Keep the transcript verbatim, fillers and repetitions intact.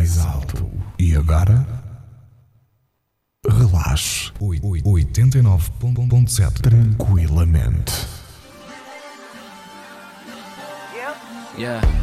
mais alto. E agora? Relaxe. oitenta e nove ponto sete. Tranquilamente. Yeah.